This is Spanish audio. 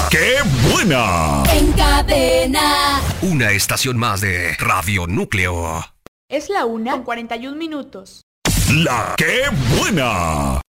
¡Qué buena! En cadena. Una estación más de Radio Núcleo. Es la 1:41. ¡La Qué buena!